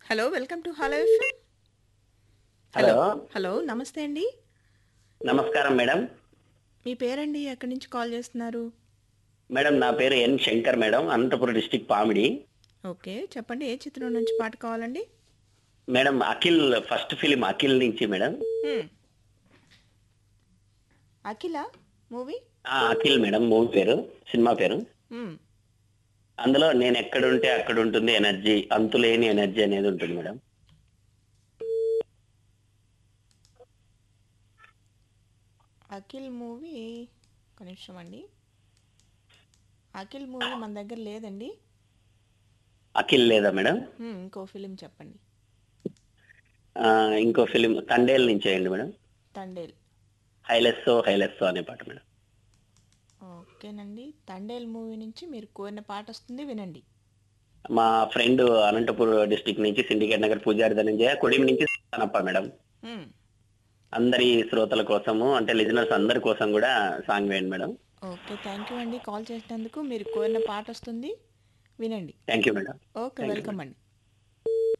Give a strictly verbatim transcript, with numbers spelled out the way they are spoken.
Hello welcome to hello FM. Hello. Hello hello నమస్తే అండి. నమస్కారం మేడం. మీ పేరండి? ఎక్కడి నుంచి కాల్ చేస్తున్నారు? మేడం నా పేరు ఎన్ Shankar madam, Anantapuram district Pamidi. Okay, చెప్పండి ఏ చిత్రం నుంచి పాట కావాలండి? Madam Akhil first film Akhil నుంచి మేడం. హ్మ్. అఖిల మూవీ. ఆ, అఖిల్ మేడం మూవీ పేరు, సినిమా పేరు. హ్మ్. అందులో నేను ఎక్కడుంటే అక్కడ ఉంటుంది ఎనర్జీ, అంతులేని ఎనర్జీ అనేది ఉంటుంది మేడం. అఖిల్ మూవీ. ఒక నిమిషం అండి. అఖిల్ మూవీ మన దగ్గర లేదండి. అఖిల్ లేదా మేడం? హ్మ్, ఇంకో ఫిలిం చెప్పండి. ఆ, ఇంకో ఫిలిం తండేల్ నుంచి అయ్యండి మేడం. తండేల్. హైలెస్సో హైలెస్సో అనే పాట మేడం. ఓకేనండి, తండేల్ మూవీ నుంచి మీరు కోరిన పాట వస్తుంది, వినండి. మా ఫ్రెండ్ అనంతపురం డిస్టిక్ నుంచి సిండికేట్ నగర్ పూజారి ధనంజయ, కొడిమి నుంచి సనప్ప మేడం. హ్మ్. అందరి శ్రోతల కోసము, అంటే లిజనర్స్ అందరి కోసం కూడా సాంగ్ వేయండి మేడం. ఓకే, థ్యాంక్ యూ అండి కాల్ చేసినందుకు. మీరు కోరిన పాట వస్తుంది, వినండి. Thank you madam. Okay, thank you welcome madam. అండి.